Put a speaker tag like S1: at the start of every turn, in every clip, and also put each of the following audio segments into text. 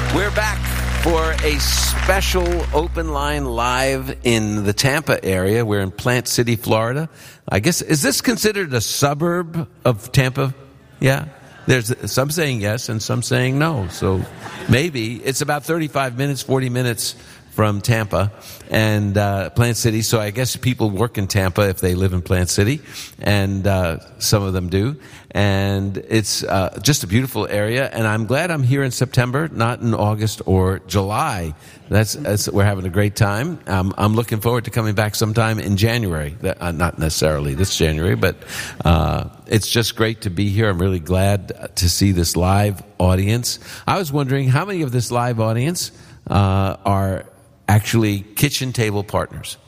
S1: We're back for a special open line live in the Tampa area. We're in Plant City, Florida. I guess, is this considered a suburb of Tampa? Yeah? There's some saying yes and some saying no. So maybe it's about 35 minutes, 40 minutes from Tampa and Plant City. So I guess people work in Tampa if they live in Plant City, and some of them do. And it's just a beautiful area, and I'm glad I'm here in September, not in August or July. That's we're having a great time. I'm looking forward to coming back sometime in January. Not necessarily this January, but it's just great to be here. I'm really glad to see this live audience. I was wondering how many of this live audience are actually kitchen table partners.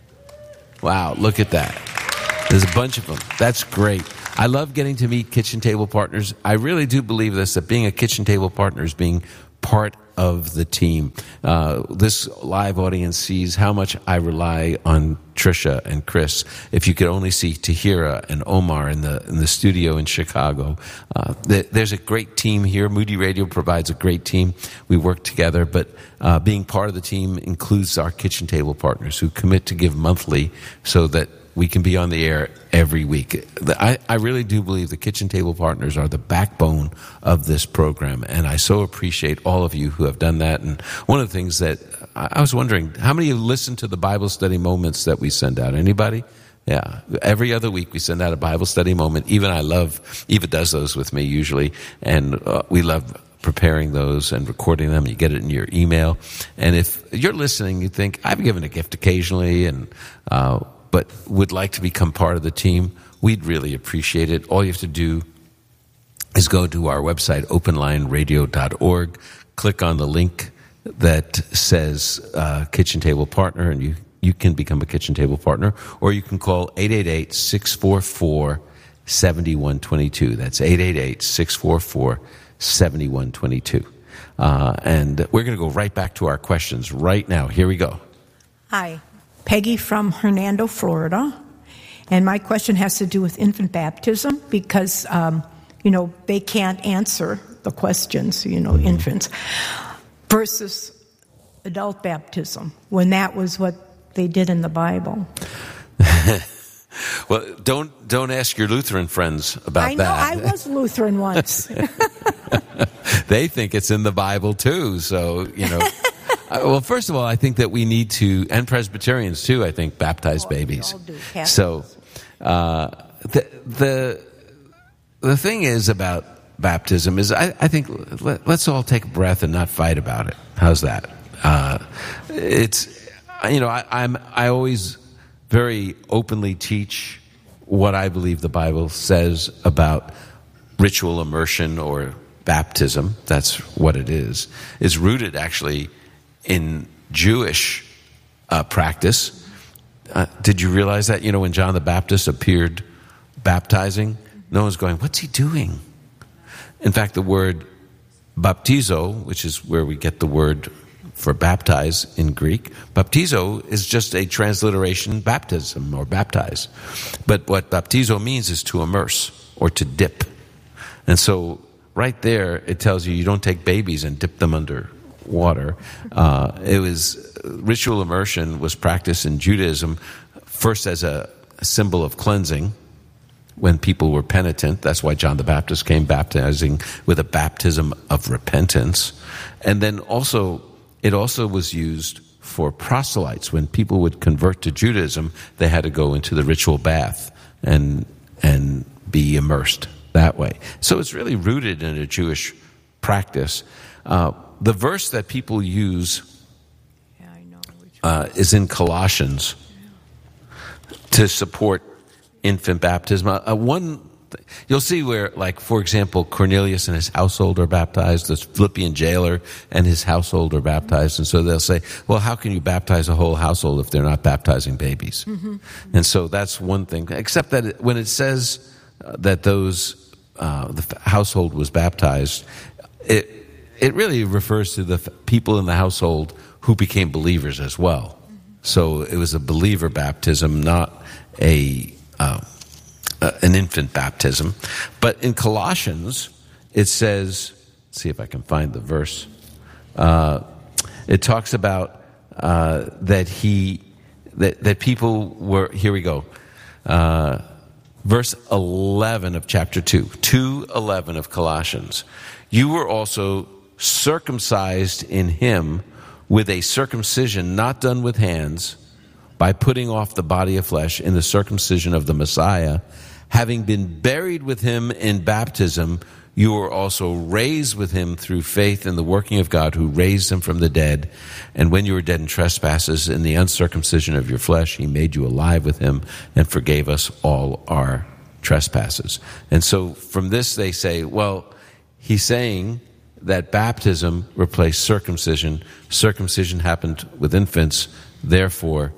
S1: Wow, look at that. There's a bunch of them. That's great. I love getting to meet kitchen table partners. I really do believe this, that being a kitchen table partner is being part of the team. This live audience sees how much I rely on Tricia and Chris. If you could only see Tahira and Omar in the studio in Chicago. There's a great team here. Moody Radio provides a great team. We work together, but being part of the team includes our kitchen table partners who commit to give monthly so that we can be on the air every week. I really do believe the kitchen table partners are the backbone of this program, and I so appreciate all of you who have done that. And one of the things that I was wondering, how many of you listen to the Bible study moments that we send out? Anybody? Yeah. Every other week we send out a Bible study moment. Eva does those with me usually, and we love preparing those and recording them. You get it in your email. And if you're listening, you think, I've given a gift occasionally, and but would like to become part of the team, we'd really appreciate it. All you have to do is go to our website, openlineradio.org, click on the link that says Kitchen Table Partner, and you can become a Kitchen Table Partner, or you can call 888-644-7122. That's 888-644-7122. And we're going to go right back to our questions right now. Here we go.
S2: Hi. Peggy from Hernando, Florida, and my question has to do with infant baptism because, they can't answer the questions, infants, versus adult baptism, when that was what they did in the Bible.
S1: Well, don't ask your Lutheran friends about that.
S2: I know, I was Lutheran once.
S1: They think it's in the Bible too, so, Well, first of all, I think that we need to, and Presbyterians too, I think, baptize babies. So, the thing is about baptism is, I think, let's all take a breath and not fight about it. How's that? I always very openly teach what I believe the Bible says about ritual immersion or baptism. That's what it is. It's rooted actually in Jewish practice. Did you realize that? When John the Baptist appeared baptizing, no one's going, what's he doing? In fact, the word baptizo, which is where we get the word for baptize in Greek, baptizo is just a transliteration, baptism or baptize. But what baptizo means is to immerse or to dip. And so right there, it tells you don't take babies and dip them under water. Ritual immersion was practiced in Judaism first as a symbol of cleansing when people were penitent. That's why John the Baptist came baptizing with a baptism of repentance. And then it also was used for proselytes. When people would convert to Judaism, they had to go into the ritual bath and be immersed that way. So it's really rooted in a Jewish practice. The verse that people use is in Colossians to support infant baptism. You'll see where, for example, Cornelius and his household are baptized, the Philippian jailer and his household are baptized, and so they'll say, well, how can you baptize a whole household if they're not baptizing babies? Mm-hmm. And so that's one thing, except that when it says that the household was baptized, it really refers to the people in the household who became believers as well. So it was a believer baptism, not an infant baptism. But in Colossians, it says, let's see if I can find the verse. it talks about that people were. Here we go. Verse 11 of chapter 2, 2:11 of Colossians. You were also circumcised in him with a circumcision not done with hands, by putting off the body of flesh in the circumcision of the Messiah, having been buried with him in baptism, you were also raised with him through faith in the working of God who raised him from the dead. And when you were dead in trespasses, in the uncircumcision of your flesh, he made you alive with him and forgave us all our trespasses. And so from this they say, well, he's saying that baptism replaced circumcision. Circumcision happened with infants, therefore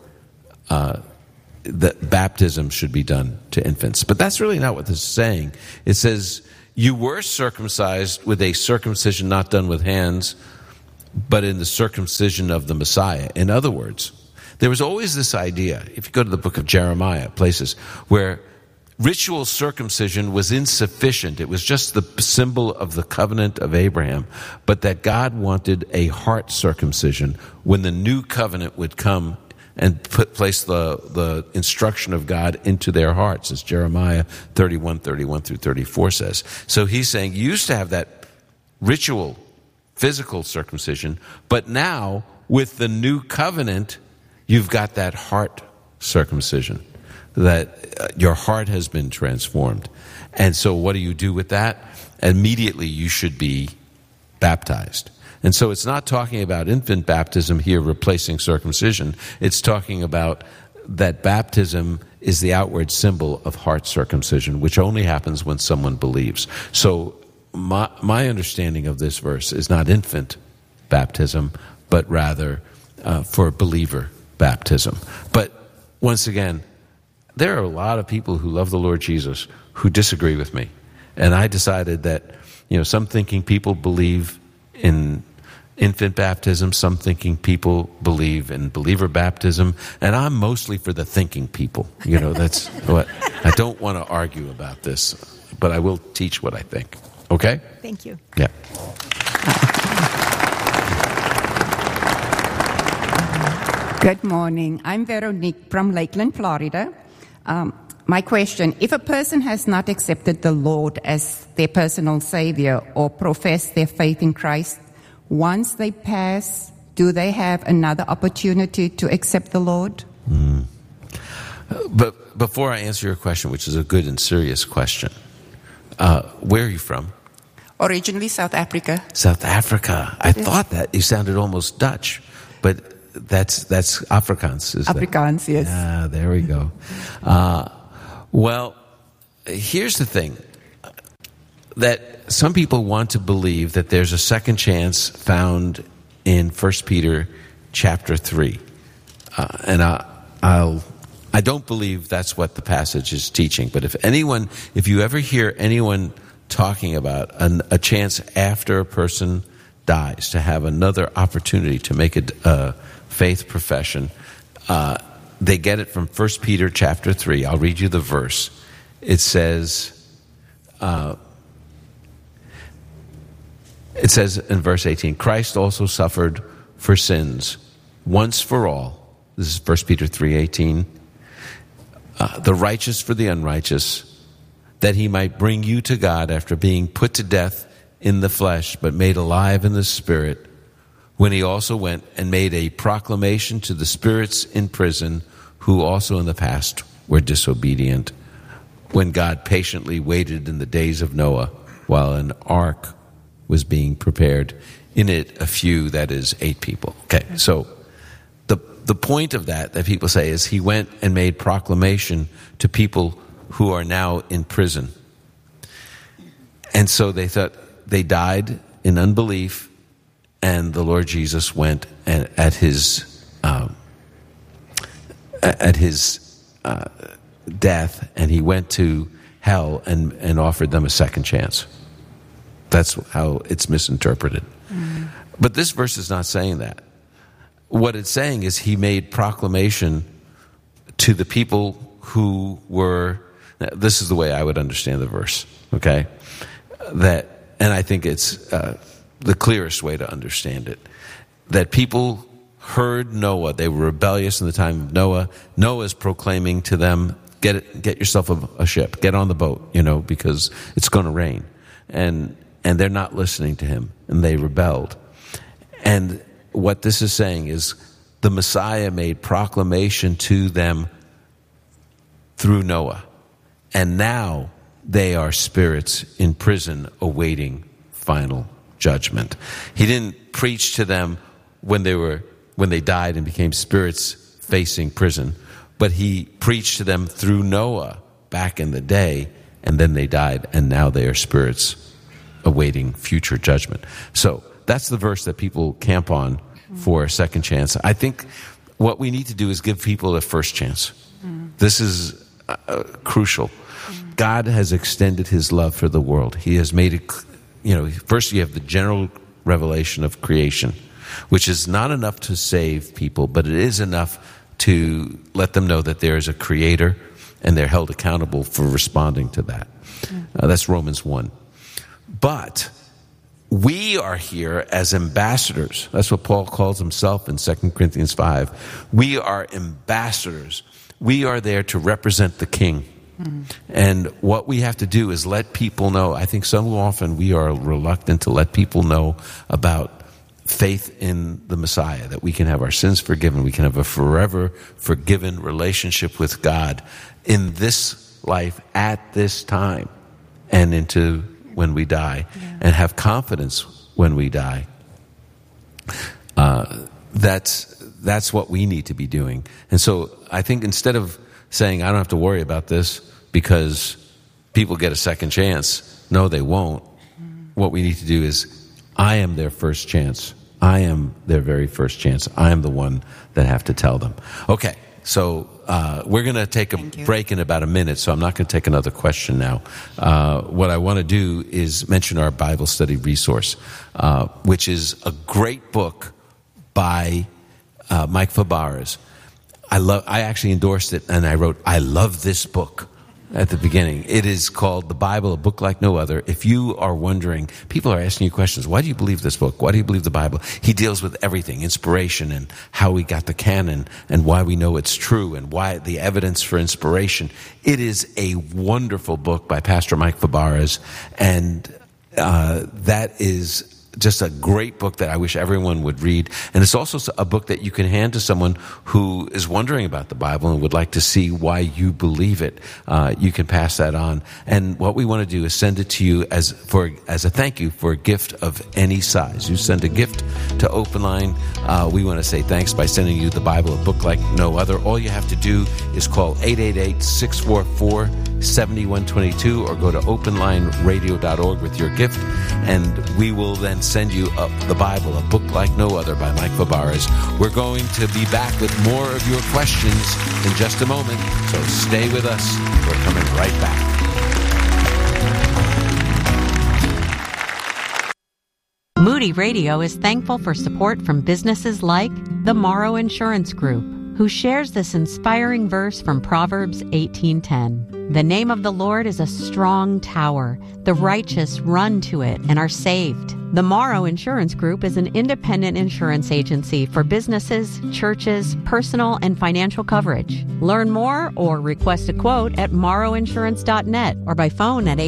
S1: that baptism should be done to infants. But that's really not what this is saying. It says, you were circumcised with a circumcision not done with hands, but in the circumcision of the Messiah. In other words, there was always this idea, if you go to the book of Jeremiah, places where ritual circumcision was insufficient. It was just the symbol of the covenant of Abraham, but that God wanted a heart circumcision when the new covenant would come and place the instruction of God into their hearts, as Jeremiah 31 through 34 says. So he's saying you used to have that ritual, physical circumcision, but now with the new covenant, you've got that heart circumcision, that your heart has been transformed. And so what do you do with that? Immediately you should be baptized. And so it's not talking about infant baptism here replacing circumcision. It's talking about that baptism is the outward symbol of heart circumcision, which only happens when someone believes. So my understanding of this verse is not infant baptism, but rather for believer baptism. But once again, there are a lot of people who love the Lord Jesus who disagree with me. And I decided that, some thinking people believe in infant baptism, some thinking people believe in believer baptism, and I'm mostly for the thinking people. That's what I don't want to argue about this, but I will teach what I think. Okay?
S2: Thank you.
S1: Yeah.
S3: Good morning. I'm Veronique from Lakeland, Florida. My question, if a person has not accepted the Lord as their personal Savior or profess their faith in Christ, once they pass, do they have another opportunity to accept the Lord?
S1: But before I answer your question, which is a good and serious question, where are you from?
S3: Originally South Africa.
S1: South Africa. I thought that. You sounded almost Dutch, but that's Afrikaans.
S3: Afrikaans, yes.
S1: Ah, there we go. Well, here's the thing. That some people want to believe that there's a second chance found in 1 Peter chapter 3. And I don't believe that's what the passage is teaching. But if you ever hear anyone talking about a chance after a person dies to have another opportunity to make a faith profession, they get it from 1 Peter chapter 3. I'll read you the verse. It says in verse 18, Christ also suffered for sins once for all. This is 1 Peter 3:18. The righteous for the unrighteous, that he might bring you to God after being put to death in the flesh, but made alive in the Spirit, when he also went and made a proclamation to the spirits in prison, who also in the past were disobedient, when God patiently waited in the days of Noah, while an ark was being prepared, in it a few, that is 8 people. Okay, so the point of that people say is he went and made proclamation to people who are now in prison. And so they thought they died in unbelief, and the Lord Jesus went and at his death, and he went to hell and offered them a second chance. That's how it's misinterpreted. Mm-hmm. But this verse is not saying that. What it's saying is he made proclamation to the people who were, this is the way I would understand the verse, okay? And I think it's the clearest way to understand it. That people heard Noah. They were rebellious in the time of Noah. Noah's proclaiming to them, get yourself a ship. Get on the boat, because it's going to rain. And they're not listening to him. And they rebelled. And what this is saying is the Messiah made proclamation to them through Noah. And now they are spirits in prison awaiting final judgment. He didn't preach to them when they died and became spirits facing prison, but he preached to them through Noah back in the day, and then they died, and now they are spirits awaiting future judgment. So that's the verse that people camp on for a second chance. I think what we need to do is give people a first chance. This is crucial. God has extended his love for the world. He has made it, first you have the general revelation of creation, which is not enough to save people, but it is enough to let them know that there is a creator and they're held accountable for responding to that. That's Romans 1. But we are here as ambassadors. That's what Paul calls himself in 2 Corinthians 5. We are ambassadors. We are there to represent the King. And what we have to do is let people know. I think so often we are reluctant to let people know about faith in the Messiah, that we can have our sins forgiven, we can have a forever forgiven relationship with God in this life at this time and into when we die, and have confidence when we die. That's what we need to be doing. And so I think instead of saying, I don't have to worry about this because people get a second chance, no, they won't. What we need to do is, I am their first chance. I am their very first chance. I am the one that have to tell them. Okay, so we're going to take a break in about a minute, so I'm not going to take another question now. What I want to do is mention our Bible study resource, which is a great book by Mike Fabarez. I actually endorsed it, and I wrote, I love this book at the beginning. It is called The Bible, a book like no other. If you are wondering, people are asking you questions, why do you believe this book? Why do you believe the Bible? He deals with everything, inspiration and how we got the canon and why we know it's true and why the evidence for inspiration. It is a wonderful book by Pastor Mike Fabarez, and that is just a great book that I wish everyone would read. And it's also a book that you can hand to someone who is wondering about the Bible and would like to see why you believe it. You can pass that on. And what we want to do is send it to you as a thank you for a gift of any size. You send a gift to Open Line. We want to say thanks by sending you the Bible, a book like no other. All you have to do is call 888-644-7122 or go to openlineradio.org with your gift, and we will then send you the Bible, a book like no other by Mike Fabarez. We're going to be back with more of your questions in just a moment, so stay with us. We're coming right back.
S4: Moody Radio is thankful for support from businesses like the Morrow Insurance Group, who shares this inspiring verse from Proverbs 18:10. The name of the Lord is a strong tower. The righteous run to it and are saved. The Morrow Insurance Group is an independent insurance agency for businesses, churches, personal and financial coverage. Learn more or request a quote at morrowinsurance.net or by phone at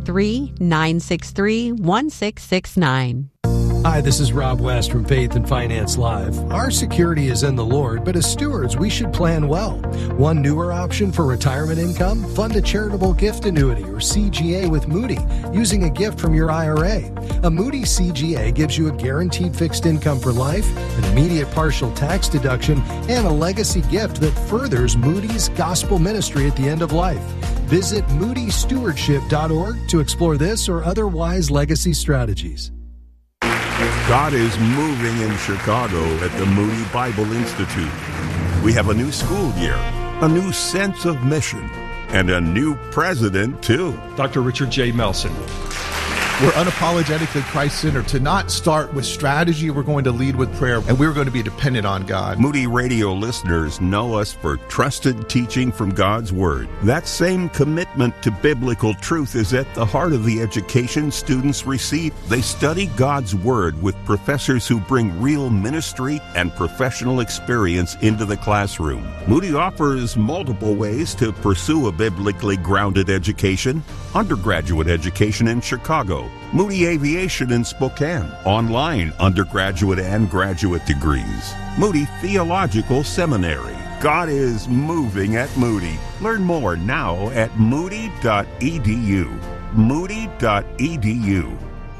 S4: 813-963-1669.
S5: Hi, this is Rob West from Faith and Finance Live. Our security is in the Lord, but as stewards, we should plan well. One newer option for retirement income: fund a charitable gift annuity, or CGA, with Moody using a gift from your IRA. A Moody CGA gives you a guaranteed fixed income for life, an immediate partial tax deduction, and a legacy gift that furthers Moody's gospel ministry at the end of life. Visit moodystewardship.org to explore this or other wise legacy strategies.
S6: God is moving in Chicago at the Moody Bible Institute. We have a new school year, a new sense of mission, and a new president, too.
S7: Dr. Richard J. Melson. We're unapologetically Christ-centered. To not start with strategy, we're going to lead with prayer, and we're going to be dependent on God.
S6: Moody Radio listeners know us for trusted teaching from God's Word. That same commitment to biblical truth is at the heart of the education students receive. They study God's Word with professors who bring real ministry and professional experience into the classroom. Moody offers multiple ways to pursue a biblically grounded education. Undergraduate education in Chicago, Moody Aviation in Spokane, online undergraduate and graduate degrees, Moody Theological Seminary. God is moving at Moody. Learn more now at moody.edu. Moody.edu.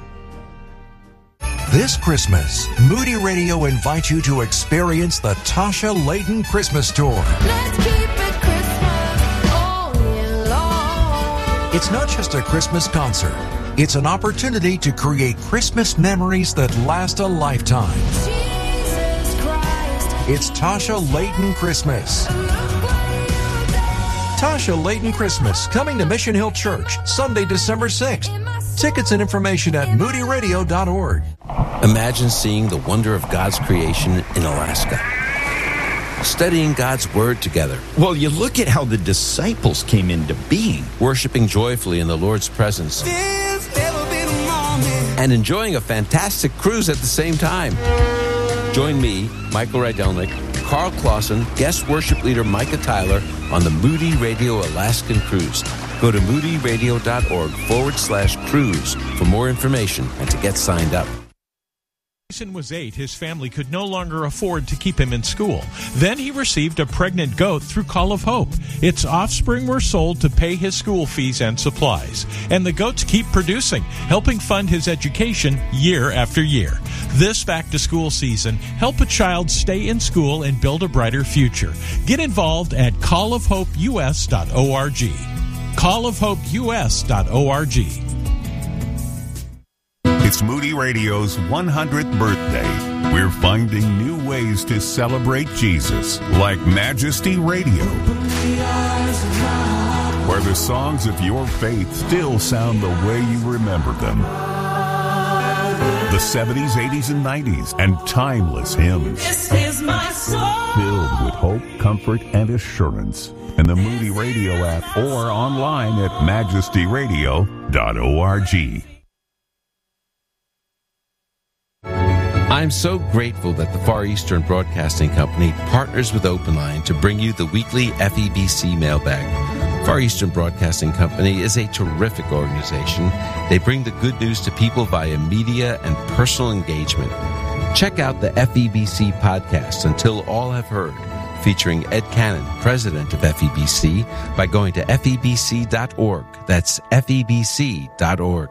S8: This Christmas, Moody Radio invites you to experience the Tasha Layton Christmas Tour.
S9: Let's keep it Christmas all year long.
S8: It's not just a Christmas concert. It's an opportunity to create Christmas memories that last a lifetime.
S9: Jesus Christ.
S8: It's Tasha Layton Christmas. Tasha Layton Christmas, coming to Mission Hill Church, Sunday, December 6th. Tickets and information at moodyradio.org.
S1: Imagine seeing the wonder of God's creation in Alaska. Studying God's Word together.
S10: Well, you look at how the disciples came into being.
S1: Worshiping joyfully in the Lord's presence. And enjoying a fantastic cruise at the same time. Join me, Michael Rydelnik, Carl Clausen, guest worship leader Micah Tyler on the Moody Radio Alaskan Cruise. Go to moodyradio.org/cruise for more information and to get signed up.
S11: Jason was 8. His family could no longer afford to keep him in school. Then he received a pregnant goat through Call of Hope. Its offspring were sold to pay his school fees and supplies. And the goats keep producing, helping fund his education year after year. This back-to-school season, help a child stay in school and build a brighter future. Get involved at callofhopeus.org. callofhopeus.org.
S6: It's Moody Radio's 100th birthday. We're finding new ways to celebrate Jesus, like Majesty Radio, where the songs of your faith still sound the way you remember them. The 70s, 80s, and 90s, and timeless hymns.
S9: This is my song.
S6: Filled with hope, comfort, and assurance. In the Moody Radio app or online at majestyradio.org.
S1: I'm so grateful that the Far Eastern Broadcasting Company partners with Open Line to bring you the weekly FEBC mailbag. Far Eastern Broadcasting Company is a terrific organization. They bring the good news to people via media and personal engagement. Check out the FEBC podcast, Until All Have Heard, featuring Ed Cannon, president of FEBC, by going to febc.org. That's febc.org.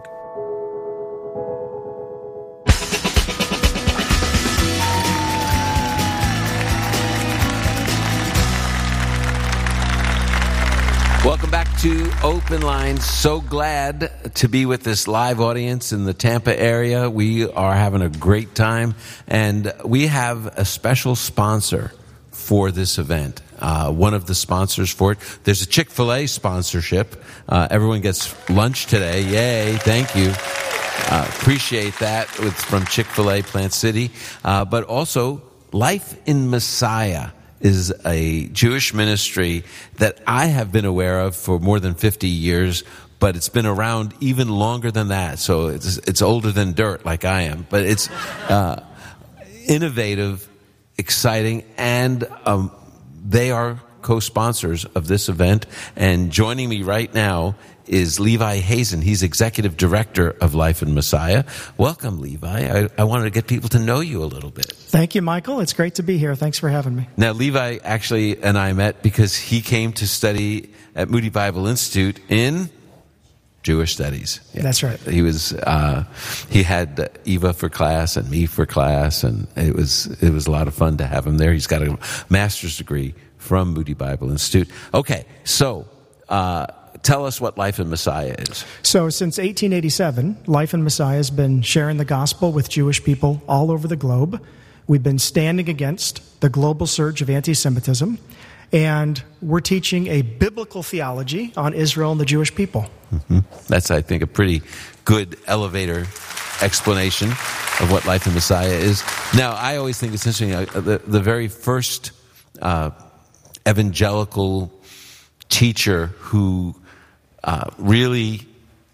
S1: Welcome back to Open Line. So glad to be with this live audience in the Tampa area. We are having a great time, and we have a special sponsor for this event. One of the sponsors for it. There's a Chick-fil-A sponsorship. Everyone gets lunch today. Yay, thank you. Appreciate that. It's from Chick-fil-A Plant City. But also, Life in Messiah is a Jewish ministry that I have been aware of for more than 50 years, but it's been around even longer than that. So it's older than dirt, like I am. But it's innovative, exciting, and they are co-sponsors of this event. And joining me right now is Levi Hazen. He's executive director of Life in Messiah. Welcome, Levi. I wanted to get people to know you a little bit.
S12: Thank you, Michael. It's great to be here. Thanks for having me.
S1: Now, Levi actually and I met because he came to study at Moody Bible Institute in Jewish studies.
S12: Yeah. That's right.
S1: He was he had Eva for class and me for class, and it was a lot of fun to have him there. He's got a master's degree from Moody Bible Institute. Okay, so tell us what Life in Messiah is.
S12: So since 1887, Life in Messiah has been sharing the gospel with Jewish people all over the globe. We've been standing against the global surge of anti-Semitism, And we're teaching a biblical theology on Israel and the Jewish people.
S1: Mm-hmm. That's, I think, a pretty good elevator explanation of what Life in Messiah is. Now, I always think it's interesting, the very first evangelical teacher who really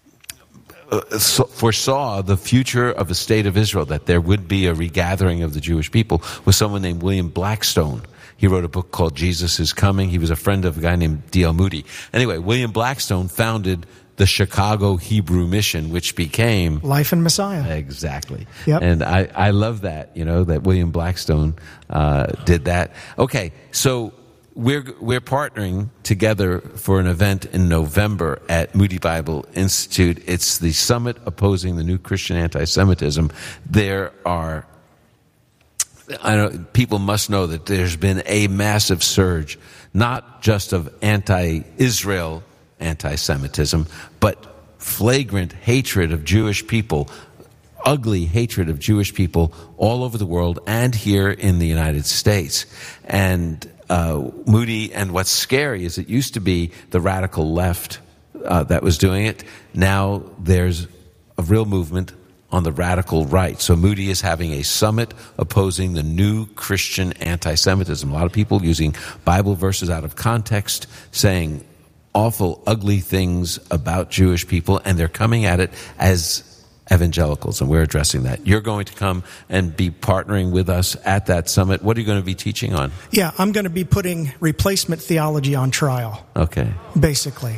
S1: foresaw the future of the state of Israel, that there would be a regathering of the Jewish people, was someone named William Blackstone. He wrote a book called Jesus is Coming. He was a friend of a guy named D.L. Moody. Anyway, William Blackstone founded the Chicago Hebrew Mission, which became
S12: Life in Messiah.
S1: Exactly.
S12: Yep.
S1: And I love that, that William Blackstone did that. Okay, so we're partnering together for an event in November at Moody Bible Institute. It's the Summit Opposing the New Christian Anti-Semitism. People must know that there's been a massive surge, not just of anti-Israel anti-Semitism, but flagrant hatred of Jewish people, ugly hatred of Jewish people all over the world and here in the United States. And Moody, and what's scary is it used to be the radical left that was doing it. Now there's a real movement on the radical right. So Moody is having a summit opposing the new Christian anti-Semitism. A lot of people using Bible verses out of context, saying awful, ugly things about Jewish people, and they're coming at it as evangelicals, and we're addressing that. You're going to come and be partnering with us at that summit. What are you going to be teaching on?
S12: Yeah, I'm going to be putting replacement theology on trial.
S1: Okay.
S12: Basically.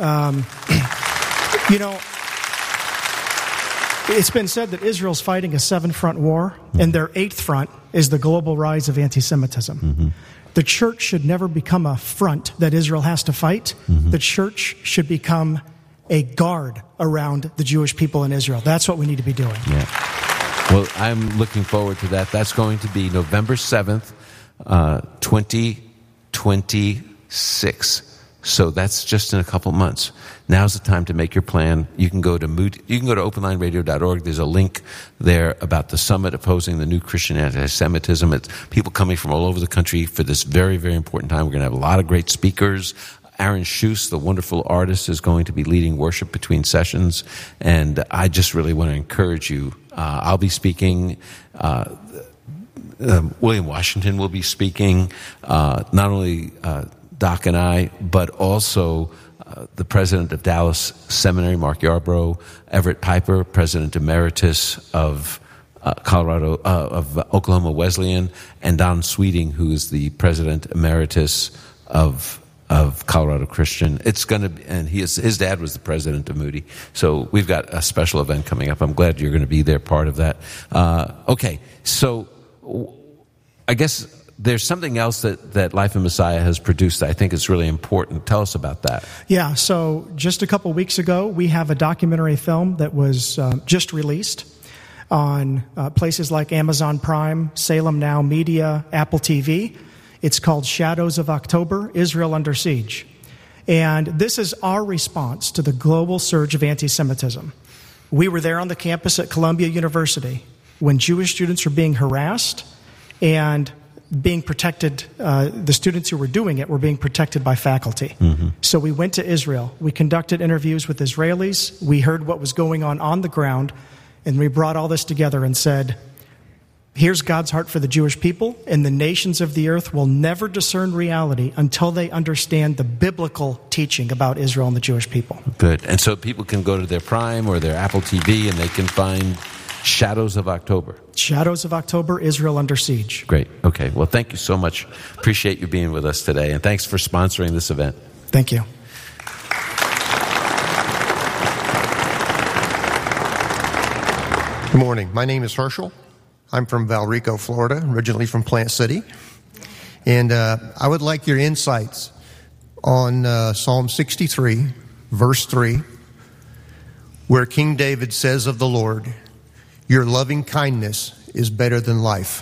S12: It's been said that Israel's fighting a 7-front war, and their 8th front is the global rise of anti-Semitism. Mm-hmm. The church should never become a front that Israel has to fight. Mm-hmm. The church should become a guard around the Jewish people in Israel. That's what we need to be doing.
S1: Yeah. Well, I'm looking forward to that. That's going to be November 7th, 2026. So that's just in a couple months. Now's the time to make your plan. You can go to openlineradio.org. There's a link there about the summit opposing the new Christian anti-Semitism. It's people coming from all over the country for this very, very important time. We're going to have a lot of great speakers. Aaron Schuss, the wonderful artist, is going to be leading worship between sessions. And I just really want to encourage you. I'll be speaking. William Washington will be speaking. Not only Doc and I, but also the president of Dallas Seminary, Mark Yarbrough, Everett Piper, president emeritus of Oklahoma Wesleyan, and Don Sweeting, who is the president emeritus of Colorado Christian. It's going to be, and his dad was the president of Moody. So we've got a special event coming up. I'm glad you're going to be there, part of that. Okay, so I guess there's something else that Life in Messiah has produced that I think is really important. Tell us about that.
S12: Yeah, so just a couple weeks ago, we have a documentary film that was just released on places like Amazon Prime, Salem Now Media, Apple TV. It's called Shadows of October, Israel Under Siege. And this is our response to the global surge of anti-Semitism. We were there on the campus at Columbia University when Jewish students were being harassed and being protected. The students who were doing it were being protected by faculty. Mm-hmm. So we went to Israel. We conducted interviews with Israelis. We heard what was going on the ground, and we brought all this together and said, here's God's heart for the Jewish people, and the nations of the earth will never discern reality until they understand the biblical teaching about Israel and the Jewish people.
S1: Good. And so people can go to their Prime or their Apple TV and they can find Shadows of October.
S12: Shadows of October, Israel Under Siege.
S1: Great. Okay. Well, thank you so much. Appreciate you being with us today, and thanks for sponsoring this event.
S12: Thank you.
S13: Good morning. My name is Herschel. I'm from Valrico, Florida, originally from Plant City. And I would like your insights on Psalm 63, verse 3, where King David says of the Lord, your loving kindness is better than life.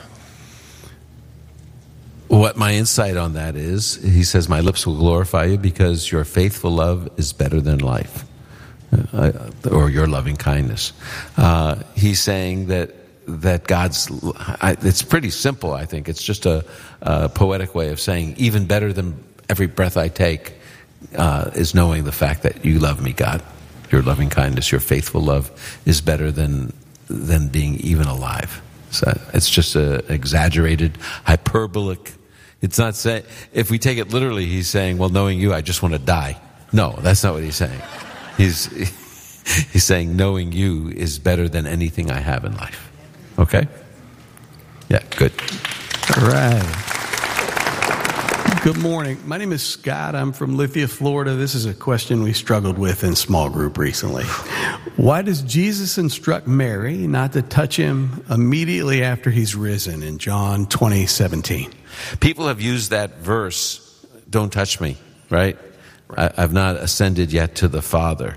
S1: What my insight on that is, he says, my lips will glorify you because your faithful love is better than life, or your loving kindness. He's saying that God's, it's pretty simple, I think. It's just a poetic way of saying even better than every breath I take is knowing the fact that you love me, God. Your loving kindness, your faithful love is better than being even alive. So it's just an exaggerated, hyperbolic. It's not saying, if we take it literally, he's saying, well, knowing you, I just want to die. No, that's not what he's saying. He's saying knowing you is better than anything I have in life. Okay? Yeah, good.
S14: All right. Good morning. My name is Scott. I'm from Lithia, Florida. This is a question we struggled with in small group recently. Why does Jesus instruct Mary not to touch him immediately after he's risen in John 20:17?
S1: People have used that verse, don't touch me, right? I've not ascended yet to the Father.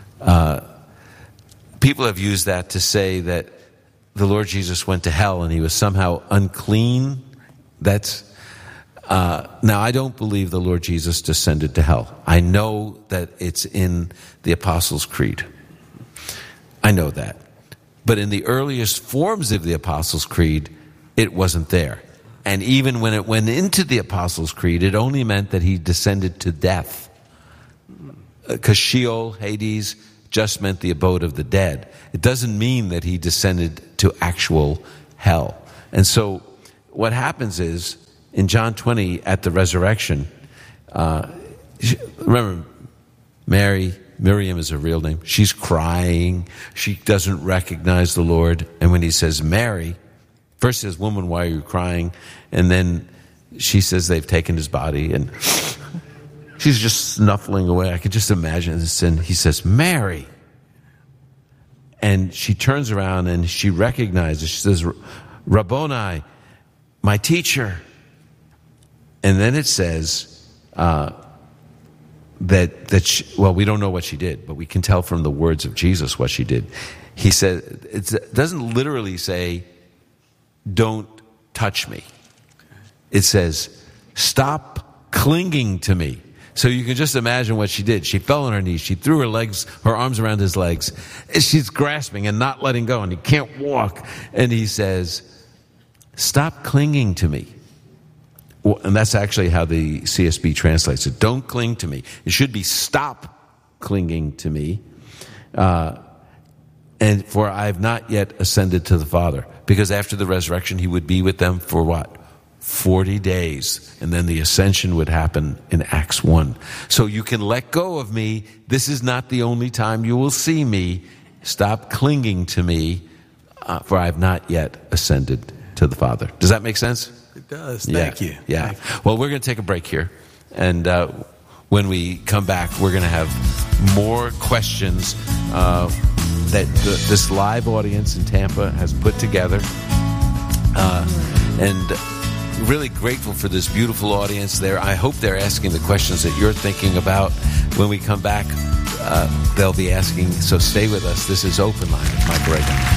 S1: People have used that to say that the Lord Jesus went to hell and he was somehow unclean. Now, I don't believe the Lord Jesus descended to hell. I know that it's in the Apostles' Creed. I know that. But in the earliest forms of the Apostles' Creed, it wasn't there. And even when it went into the Apostles' Creed, it only meant that he descended to death. Because Sheol, Hades, just meant the abode of the dead. It doesn't mean that he descended to actual hell. And so what happens is, in John 20, at the resurrection, remember, Miriam is her real name. She's crying. She doesn't recognize the Lord. And when he says, Mary, first he says, woman, why are you crying? And then she says, they've taken his body. And she's just snuffling away. I could just imagine this. And he says, Mary. And she turns around and she recognizes, she says, Rabboni, my teacher. And then it says that she, well, we don't know what she did, but we can tell from the words of Jesus what she did. He said, it doesn't literally say, don't touch me. It says, stop clinging to me. So you can just imagine what she did. She fell on her knees. She threw her arms around his legs. She's grasping and not letting go, and he can't walk. And he says, stop clinging to me. Well, and that's actually how the CSB translates it. Don't cling to me. It should be stop clinging to me. And for I have not yet ascended to the Father. Because after the resurrection, he would be with them for what? 40 days. And then the ascension would happen in Acts 1. So you can let go of me. This is not the only time you will see me. Stop clinging to me, for I have not yet ascended to the Father. Does that make sense?
S14: It does. Thank you.
S1: Yeah.
S14: Thank you.
S1: Well, we're going to take a break here. And when we come back, we're going to have more questions that this live audience in Tampa has put together. And really grateful for this beautiful audience there. I hope they're asking the questions that you're thinking about. When we come back, they'll be asking. So stay with us. This is Open Line with Mike Reagan.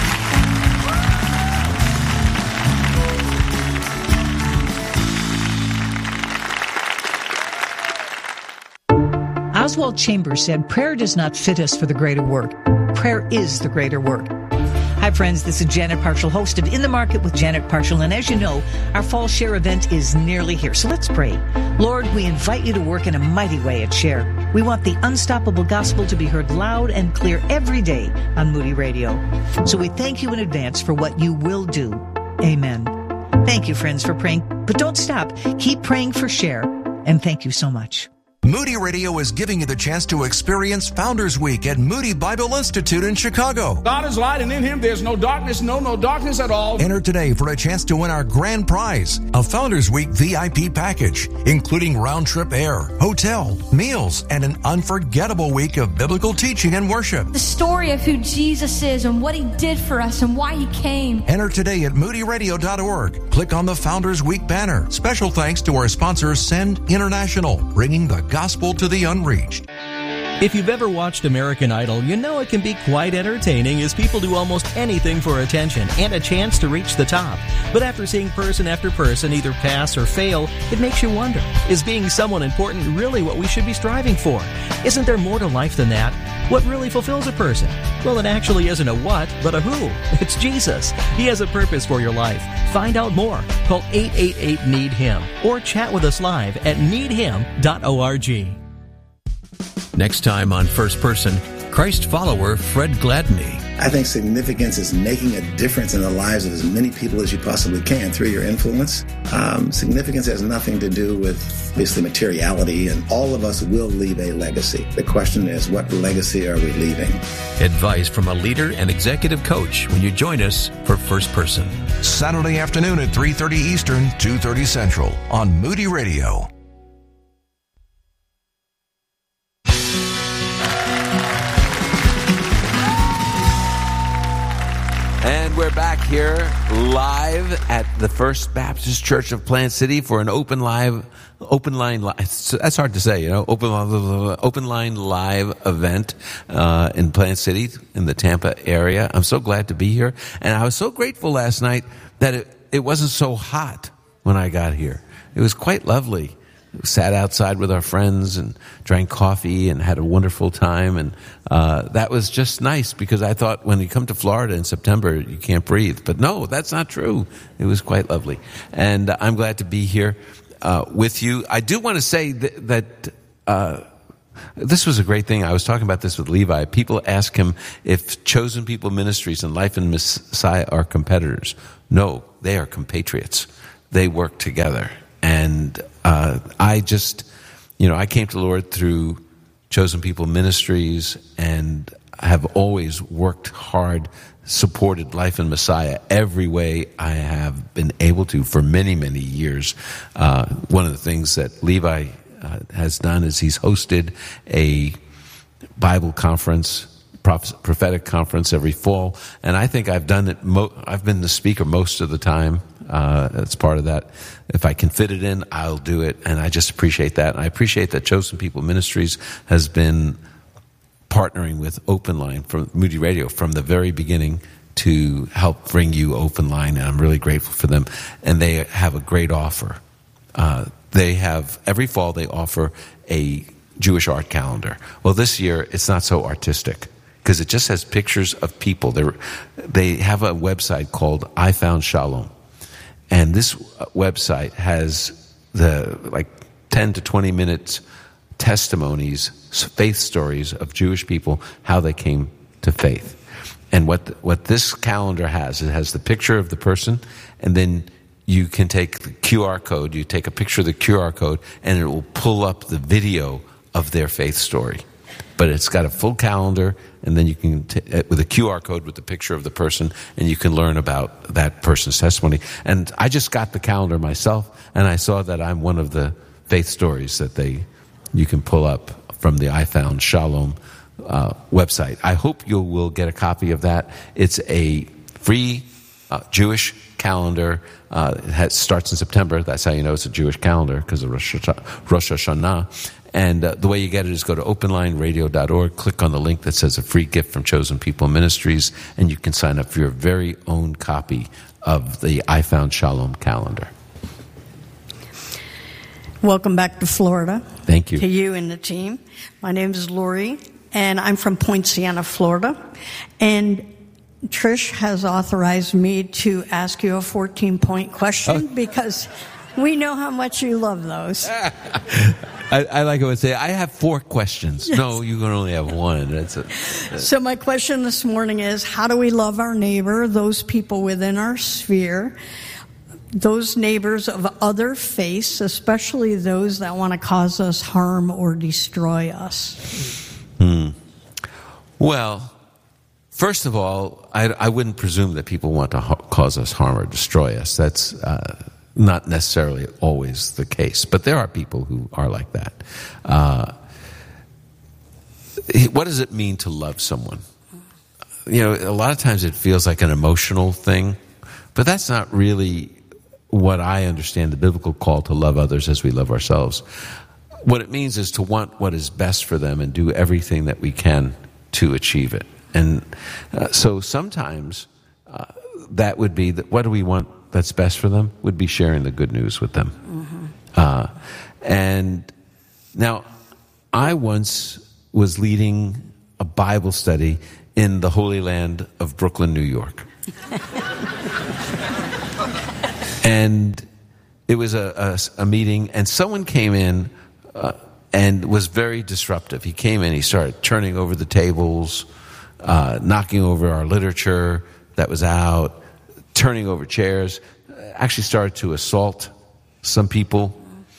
S15: Oswald Chambers said, prayer does not fit us for the greater work. Prayer is the greater work. Hi, friends. This is Janet Parshall, host of In the Market with Janet Parshall. And as you know, our Fall Share event is nearly here. So let's pray. Lord, we invite you to work in a mighty way at Share. We want the unstoppable gospel to be heard loud and clear every day on Moody Radio. So we thank you in advance for what you will do. Amen. Thank you, friends, for praying. But don't stop. Keep praying for Share. And thank you so much.
S8: Moody Radio is giving you the chance to experience Founders Week at Moody Bible Institute in Chicago.
S16: God is light, and in him there's no darkness, no darkness at all.
S8: Enter today for a chance to win our grand prize, a Founders Week VIP package, including round-trip air, hotel, meals, and an unforgettable week of biblical teaching and worship.
S9: The story of who Jesus is and what he did for us and why he came.
S8: Enter today at moodyradio.org. Click on the Founders Week banner. Special thanks to our sponsor, Send International, bringing the gospel to the unreached.
S17: If you've ever watched American Idol, you know it can be quite entertaining as people do almost anything for attention and a chance to reach the top. But after seeing person after person either pass or fail, it makes you wonder, is being someone important really what we should be striving for? Isn't there more to life than that? What really fulfills a person? Well, it actually isn't a what, but a who. It's Jesus. He has a purpose for your life. Find out more. Call 888-NEED-HIM or chat with us live at needhim.org.
S18: Next time on First Person, Christ follower Fred Gladney.
S19: I think significance is making a difference in the lives of as many people as you possibly can through your influence. Significance has nothing to do with basically materiality, and all of us will leave a legacy. The question is, what legacy are we leaving?
S18: Advice from a leader and executive coach when you join us for First Person.
S8: Saturday afternoon at 3:30 Eastern, 2:30 Central on Moody Radio.
S1: And we're back here live at the First Baptist Church of Plant City for an open line that's hard to say, open line live event in Plant City in the Tampa area. I'm so glad to be here. And I was so grateful last night that it wasn't so hot when I got here. It was quite lovely. We sat outside with our friends and drank coffee and had a wonderful time. And that was just nice, because I thought when you come to Florida in September, you can't breathe. But no, that's not true. It was quite lovely. And I'm glad to be here with you. I do want to say that this was a great thing. I was talking about this with Levi. People ask him if Chosen People Ministries and Life in Messiah are competitors. No, they are compatriots. They work together. And I came to the Lord through Chosen People Ministries and have always worked hard, supported Life in Messiah every way I have been able to for many, many years. One of the things that Levi has done is he's hosted a Bible conference, prophetic conference every fall, and I think I've done it. I've been the speaker most of the time. That's part of that. If I can fit it in, I'll do it, and I just appreciate that. And I appreciate that Chosen People Ministries has been partnering with Open Line from Moody Radio from the very beginning to help bring you Open Line, and I'm really grateful for them. And they have a great offer. They have, every fall they offer a Jewish art calendar. Well, this year it's not so artistic, because it just has pictures of people. They have a website called I Found Shalom. And this website has the 10 to 20 minutes testimonies, faith stories of Jewish people, how they came to faith. And what this calendar has, it has the picture of the person, and then you can take the QR code, you take a picture of the QR code, and it will pull up the video of their faith story. But it's got a full calendar, and then you can, with a QR code with the picture of the person, and you can learn about that person's testimony. And I just got the calendar myself, and I saw that I'm one of the faith stories that you can pull up from the I Found Shalom website. I hope you will get a copy of that. It's a free Jewish calendar. It starts in September. That's how you know it's a Jewish calendar, because of Rosh Hashanah. And the way you get it is go to openlineradio.org, click on the link that says a free gift from Chosen People Ministries, and you can sign up for your very own copy of the I Found Shalom calendar.
S20: Welcome back to Florida.
S1: Thank you.
S20: To you and the team. My name is Lori, and I'm from Point Siena, Florida. And Trish has authorized me to ask you a 14-point question because we know how much you love those.
S1: I like to say, I have 4 questions. Yes. No, you can only have 1.
S20: So my question this morning is, how do we love our neighbor, those people within our sphere, those neighbors of other faiths, especially those that want to cause us harm or destroy us?
S1: Well, first of all, I wouldn't presume that people want to cause us harm or destroy us. That's not necessarily always the case, but there are people who are like that. What does it mean to love someone? A lot of times it feels like an emotional thing, but that's not really what I understand the biblical call to love others as we love ourselves. what it means is to want what is best for them and do everything that we can to achieve it. And so sometimes that would be, what do we want that's best for them? Would be sharing the good news with them. And now, I once was leading a Bible study in the Holy Land of Brooklyn, New York. And it was a meeting, and someone came in and was very disruptive. He came in, he started turning over the tables, knocking over our literature that was out, turning over chairs, actually started to assault some people.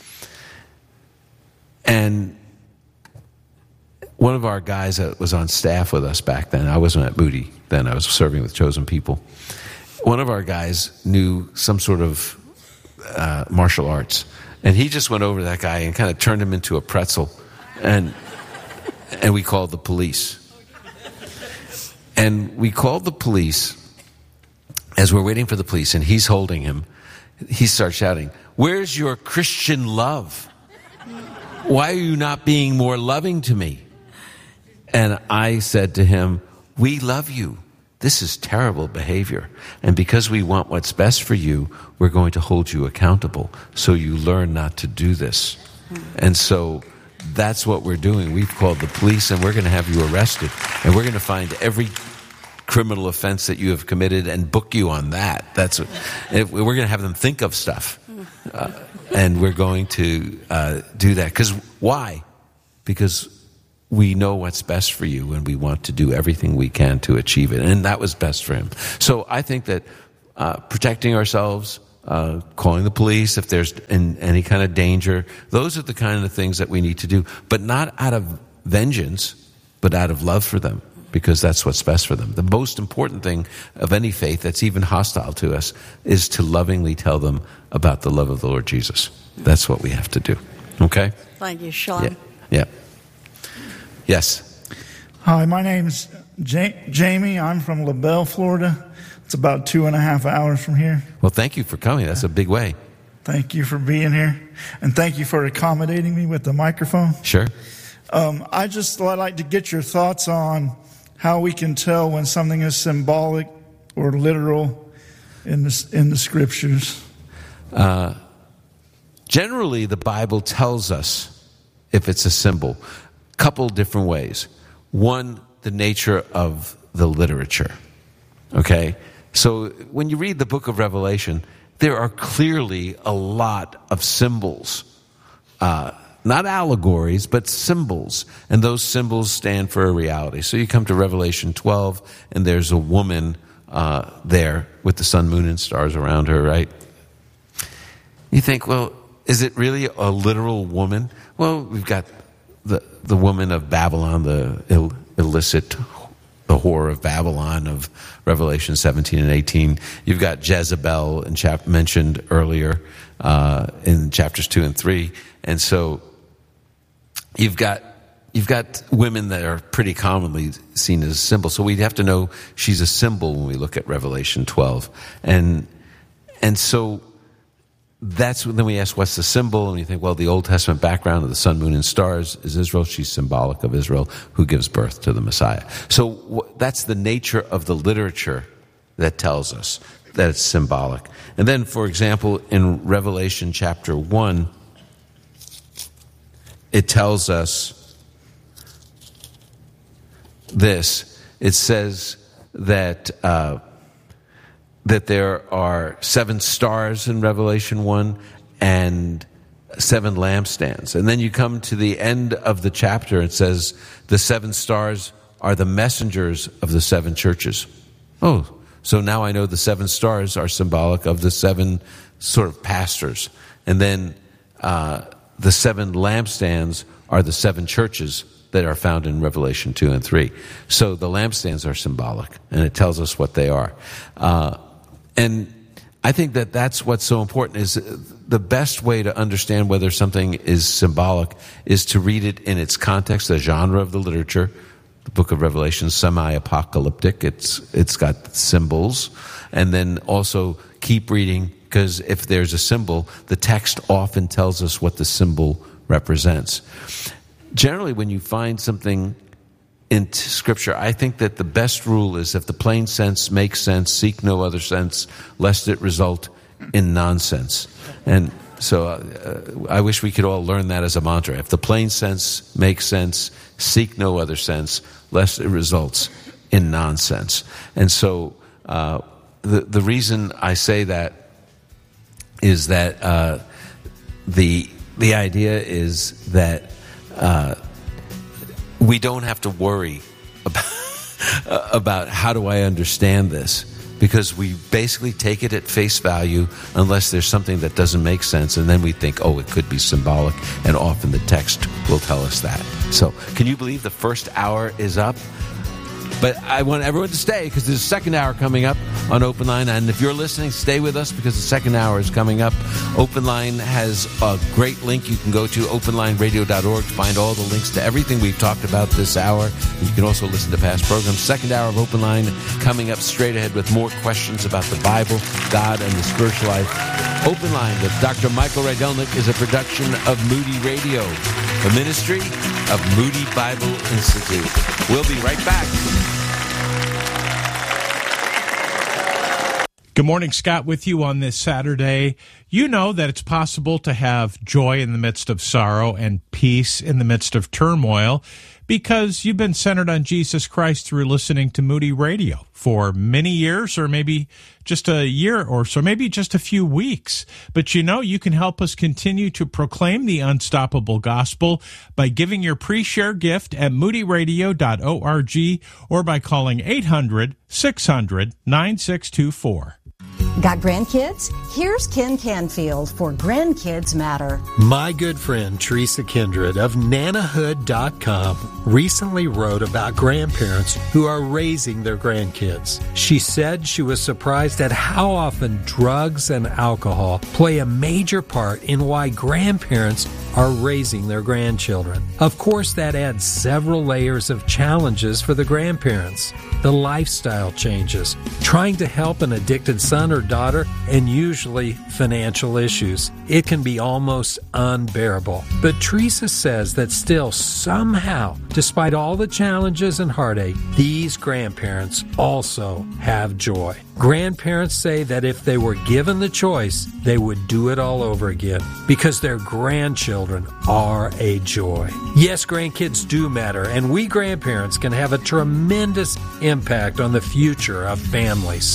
S1: And one of our guys that was on staff with us back then, I wasn't at Moody then, I was serving with Chosen People. One of our guys knew some sort of martial arts, and he just went over to that guy and kind of turned him into a pretzel, and we called the police. And we called the police as we're waiting for the police, and he's holding him. He starts shouting, "Where's your Christian love? Why are you not being more loving to me?" And I said to him, "We love you. This is terrible behavior. And because we want what's best for you, we're going to hold you accountable so you learn not to do this." And so that's what we're doing. We've called the police, and we're going to have you arrested. And we're going to find every criminal offense that you have committed and book you on that. We're going to have them think of stuff. And we're going to do that. Because why? Because we know what's best for you, and we want to do everything we can to achieve it. And that was best for him. So I think that protecting ourselves, calling the police if there's any kind of danger, those are the kind of things that we need to do. But not out of vengeance, but out of love for them, because that's what's best for them. The most important thing of any faith that's even hostile to us is to lovingly tell them about the love of the Lord Jesus. That's what we have to do. Okay?
S20: Thank you, Sean.
S1: Yeah. Yes.
S21: Hi, my name's Jamie. I'm from LaBelle, Florida. It's about 2.5 hours from here.
S1: Well, thank you for coming. That's a big way.
S21: Thank you for being here. And thank you for accommodating me with the microphone.
S1: Sure.
S21: I'd like to get your thoughts on how we can tell when something is symbolic or literal in the scriptures.
S1: Generally, the Bible tells us if it's a symbol. Couple different ways. One, the nature of the literature. Okay? So when you read the book of Revelation, there are clearly a lot of symbols. Not allegories, but symbols. And those symbols stand for a reality. So you come to Revelation 12, and there's a woman there with the sun, moon, and stars around her, right? You think, well, is it really a literal woman? Well, we've got the woman of Babylon, the illicit, the whore of Babylon of Revelation 17 and 18. You've got Jezebel mentioned earlier in chapters 2 and 3. And so you've got women that are pretty commonly seen as symbols. So we'd have to know she's a symbol when we look at Revelation 12. And so that's when we ask, what's the symbol? And you think, well, the Old Testament background of the sun, moon, and stars is Israel. She's symbolic of Israel, who gives birth to the Messiah. So that's the nature of the literature that tells us that it's symbolic. And then, for example, in Revelation chapter 1, it tells us this. It says that there are 7 stars in Revelation 1 and 7 lampstands. And then you come to the end of the chapter, it says the 7 stars are the messengers of the 7 churches. Oh, so now I know the 7 stars are symbolic of the 7 sort of pastors. And then the 7 lampstands are the 7 churches that are found in Revelation 2 and 3. So the lampstands are symbolic, and it tells us what they are. And I think that that's what's so important, is the best way to understand whether something is symbolic is to read it in its context, the genre of the literature. The book of Revelation is semi-apocalyptic. It's got symbols. And then also keep reading, because if there's a symbol, the text often tells us what the symbol represents. Generally, when you find something in Scripture, I think that the best rule is if the plain sense makes sense, seek no other sense, lest it result in nonsense. And so I wish we could all learn that as a mantra. If the plain sense makes sense, seek no other sense, lest it results in nonsense. And so the reason I say that is that the idea is that we don't have to worry about how do I understand this, because we basically take it at face value unless there's something that doesn't make sense, and then we think, oh, it could be symbolic, and often the text will tell us that. So can you believe the first hour is up? But I want everyone to stay, because there's a second hour coming up on Open Line. And if you're listening, stay with us, because the second hour is coming up. Open Line has a great link. You can go to openlineradio.org to find all the links to everything we've talked about this hour. And you can also listen to past programs. Second hour of Open Line coming up straight ahead with more questions about the Bible, God, and the spiritual life. Open Line with Dr. Michael Rydelnik is a production of Moody Radio, the ministry of Moody Bible Institute. We'll be right back.
S11: Good morning, Scott, with you on this Saturday. You know that it's possible to have joy in the midst of sorrow and peace in the midst of turmoil because you've been centered on Jesus Christ through listening to Moody Radio for many years, or maybe just a year or so, maybe just a few weeks. But you know, you can help us continue to proclaim the unstoppable gospel by giving your pre-share gift at moodyradio.org or by calling 800-600-9624.
S2: Got grandkids? Here's Ken Canfield for Grandkids Matter.
S5: My good friend Teresa Kindred of Nanahood.com recently wrote about grandparents who are raising their grandkids. She said she was surprised at how often drugs and alcohol play a major part in why grandparents are raising their grandchildren. Of course, that adds several layers of challenges for the grandparents. The lifestyle changes, trying to help an addicted son or daughter, and usually financial issues. It can be almost unbearable. But Teresa says that still, somehow, despite all the challenges and heartache, these grandparents also have joy. Grandparents say that if they were given the choice, they would do it all over again because their grandchildren are a joy. Yes, grandkids do matter, and we grandparents can have a tremendous impact on the future of families.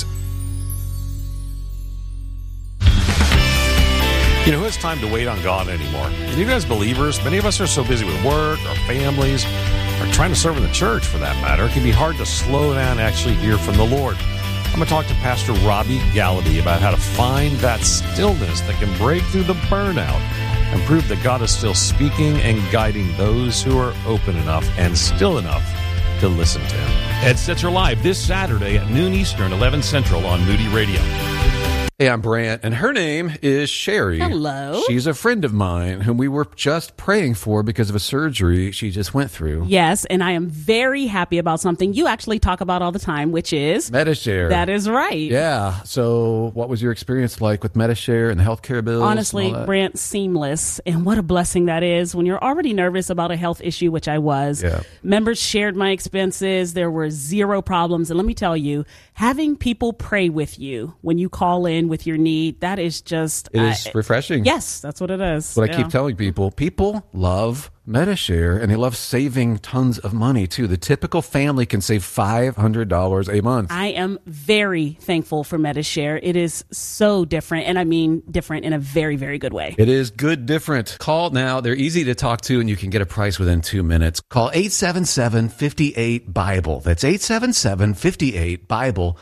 S22: You know, who has time to wait on God anymore? And even as believers, many of us are so busy with work, our families, or trying to serve in the church for that matter. It can be hard to slow down and actually hear from the Lord. I'm going to talk to Pastor Robbie Gallaby about how to find that stillness that can break through the burnout and prove that God is still speaking and guiding those who are open enough and still enough to listen to Him. Ed Stetzer Live this Saturday at noon Eastern, 11 Central on Moody Radio.
S23: Hey, I'm Brant, and her name is Sherry.
S24: Hello.
S23: She's a friend of mine whom we were just praying for because of a surgery she just went through.
S24: Yes, and I am very happy about something you actually talk about all the time, which is
S23: Medi-Share.
S24: That is right.
S23: Yeah. So what was your experience like with Medi-Share and the healthcare bills?
S24: Honestly, Brant, seamless. And what a blessing that is when you're already nervous about a health issue, which I was.
S23: Yeah.
S24: Members shared my expenses. There were zero problems. And let me tell you, having people pray with you when you call in with your need, that is just...
S23: It is refreshing.
S24: Yes, that's what it is.
S23: What I keep telling people. People love Medi-Share, and they love saving tons of money, too. The typical family can save $500 a month.
S24: I am very thankful for Medi-Share. It is so different, and I mean different in a very, very good way.
S23: It is good different. Call now. They're easy to talk to, and you can get a price within 2 minutes. Call 877-58-BIBLE. That's 877-58-BIBLE.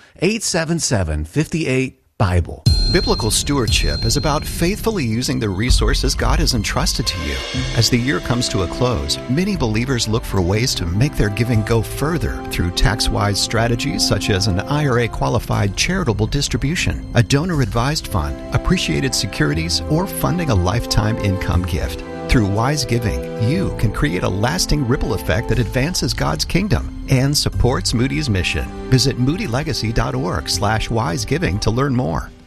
S23: 877-58-BIBLE.
S25: Biblical stewardship is about faithfully using the resources God has entrusted to you. As the year comes to a close, many believers look for ways to make their giving go further through tax-wise strategies such as an IRA-qualified charitable distribution, a donor-advised fund, appreciated securities, or funding a lifetime income gift. Through wise giving, you can create a lasting ripple effect that advances God's kingdom and supports Moody's mission. Visit moodylegacy.org/wisegiving to learn more.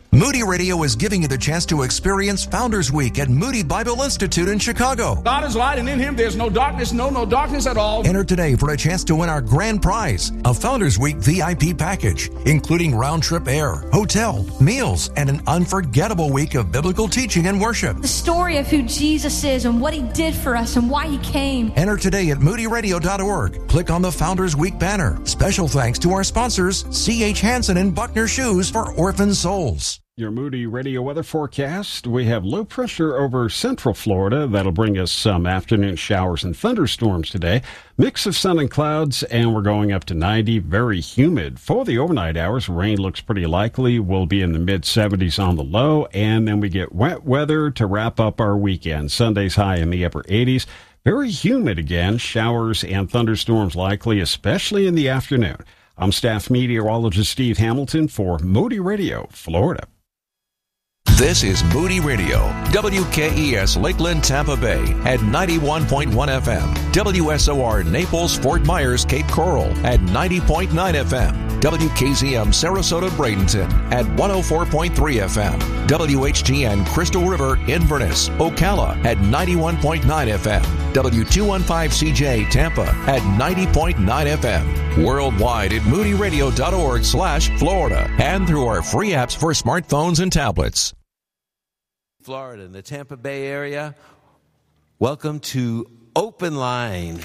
S8: Moody Radio is giving you the chance to experience Founders Week at Moody Bible Institute in Chicago.
S16: God is light, and in him there's no darkness, no darkness at all.
S8: Enter today for a chance to win our grand prize, a Founders Week VIP package, including round-trip air, hotel, meals, and an unforgettable week of biblical teaching and worship.
S9: The story of who Jesus is and what he did for us and why he came.
S8: Enter today at moodyradio.org. Click on the Founders Week banner. Special thanks to our sponsors, C.H. Hansen and Buckner Shoes for Orphan Souls.
S3: Your Moody Radio weather forecast. We have low pressure over central Florida. That'll bring us some afternoon showers and thunderstorms today. Mix of sun and clouds, and we're going up to 90. Very humid. For the overnight hours, rain looks pretty likely. We'll be in the mid-70s on the low, and then we get wet weather to wrap up our weekend. Sunday's high in the upper 80s. Very humid again. Showers and thunderstorms likely, especially in the afternoon. I'm staff meteorologist Steve Hamilton for Moody Radio, Florida.
S8: This is Moody Radio, WKES Lakeland, Tampa Bay at 91.1 FM, WSOR Naples, Fort Myers, Cape Coral at 90.9 FM, WKZM Sarasota, Bradenton at 104.3 FM, WHTN Crystal River, Inverness, Ocala at 91.9 FM, W215CJ Tampa at 90.9 FM, worldwide at moodyradio.org/Florida, and through our free apps for smartphones and tablets.
S1: Florida, in the Tampa Bay area. Welcome to Open Line.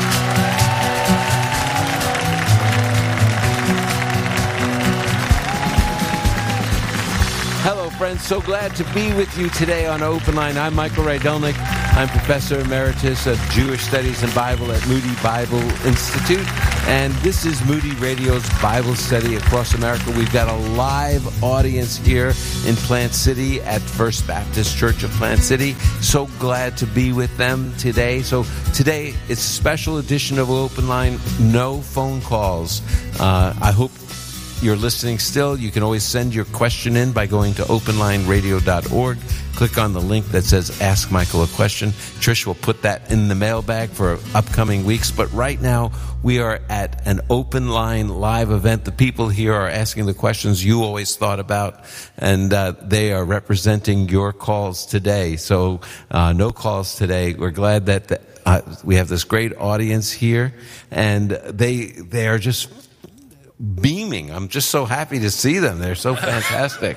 S1: Hello, friends. So glad to be with you today on Open Line. I'm Michael Rydelnik. I'm Professor Emeritus of Jewish Studies and Bible at Moody Bible Institute. And this is Moody Radio's Bible study across America. We've got a live audience here in Plant City at First Baptist Church of Plant City. So glad to be with them today. So today, it's a special edition of Open Line. No phone calls. I hope you're listening still. You can always send your question in by going to openlineradio.org. Click on the link that says Ask Michael a Question. Trish will put that in the mailbag for upcoming weeks. But right now, we are at an Open Line live event. The people here are asking the questions you always thought about, and they are representing your calls today. So no calls today. We're glad that we have this great audience here, and they are just beaming. I'm just so happy to see them. They're so fantastic.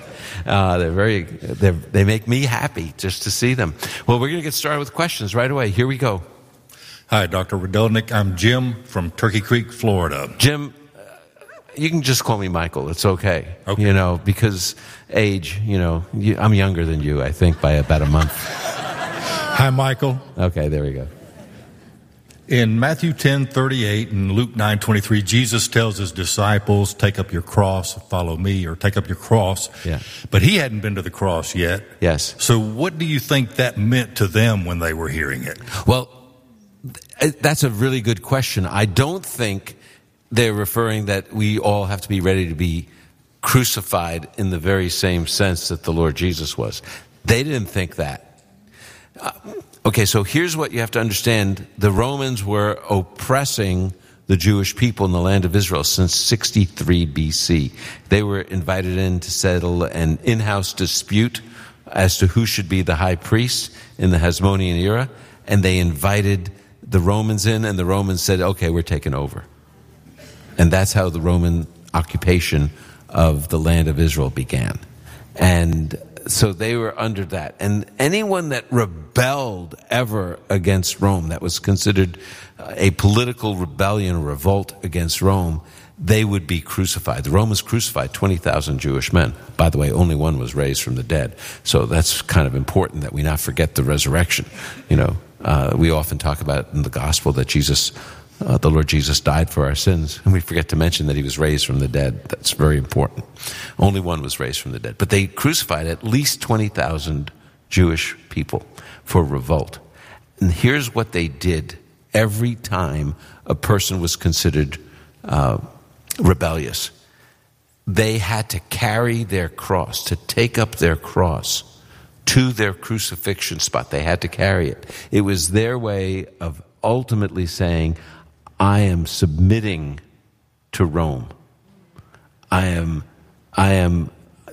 S1: They make me happy just to see them. Well, we're going to get started with questions right away. Here we go.
S4: Hi, Dr. Rydelnik. I'm Jim from Turkey Creek, Florida.
S1: Jim, you can just call me Michael. It's okay. Because age, I'm younger than you, I think, by about a month.
S4: Hi, Michael.
S1: Okay, there we go.
S4: In Matthew 10:38 and Luke 9:23, Jesus tells his disciples, take up your cross, follow me, or take up your cross.
S1: Yeah.
S4: But he hadn't been to the cross yet.
S1: Yes.
S4: So what do you think that meant to them when they were hearing it?
S1: Well, that's a really good question. I don't think they're referring that we all have to be ready to be crucified in the very same sense that the Lord Jesus was. They didn't think that. Okay, so here's what you have to understand. The Romans were oppressing the Jewish people in the land of Israel since 63 BC. They were invited in to settle an in-house dispute as to who should be the high priest in the Hasmonean era, and they invited the Romans in, and the Romans said, okay, we're taking over. And that's how the Roman occupation of the land of Israel began. And so they were under that. And anyone that rebelled ever against Rome, that was considered a political rebellion or revolt against Rome, they would be crucified. The Romans crucified 20,000 Jewish men. By the way, only one was raised from the dead. So that's kind of important that we not forget the resurrection. We often talk about in the gospel that the Lord Jesus died for our sins, and we forget to mention that he was raised from the dead. That's very important. Only one was raised from the dead. But they crucified at least 20,000 Jewish people for revolt. And here's what they did every time a person was considered rebellious. They had to carry their cross, to take up their cross to their crucifixion spot. They had to carry it. It was their way of ultimately saying, I am submitting to Rome. I am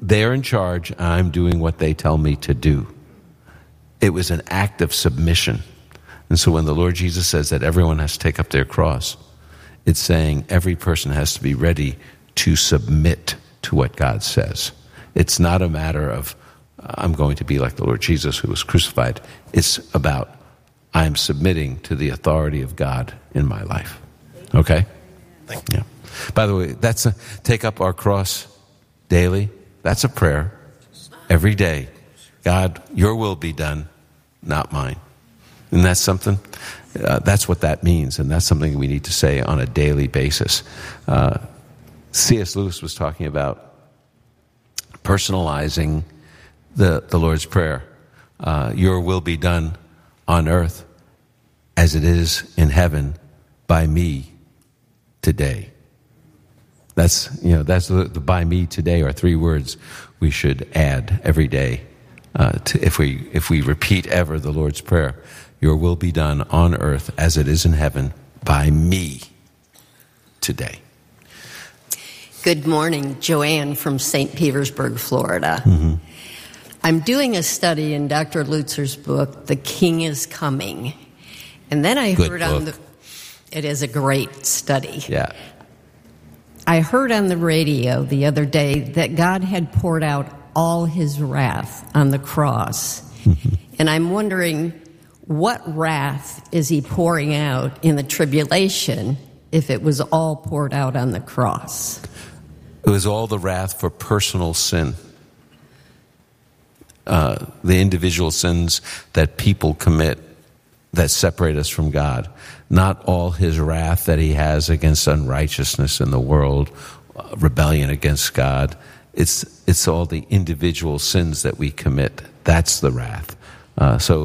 S1: they're in charge. I'm doing what they tell me to do. It was an act of submission. And so when the Lord Jesus says that everyone has to take up their cross, it's saying every person has to be ready to submit to what God says. It's not a matter of, I'm going to be like the Lord Jesus who was crucified. It's about, I'm submitting to the authority of God in my life. Okay?
S22: Thank you.
S1: Yeah. By the way, that's take up our cross daily. That's a prayer. Every day. God, your will be done, not mine. And that's something, that's what that means. And that's something we need to say on a daily basis. C.S. Lewis was talking about personalizing the Lord's Prayer. Your will be done on earth as it is in heaven by me today. That's the by me today are 3 words we should add every day. If we repeat ever the Lord's Prayer, your will be done on earth as it is in heaven by me today.
S6: Good morning, Joanne from St. Petersburg, Florida.
S1: Mm-hmm.
S6: I'm doing a study in Dr. Lutzer's book, The King is Coming. And then I heard it is a great study.
S1: Yeah.
S6: I heard on the radio the other day that God had poured out all his wrath on the cross.
S1: Mm-hmm.
S6: And I'm wondering, what wrath is he pouring out in the tribulation if it was all poured out on the cross?
S1: It was all the wrath for personal sin. The individual sins that people commit that separate us from God. Not all his wrath that he has against unrighteousness in the world, rebellion against God. It's all the individual sins that we commit. That's the wrath. So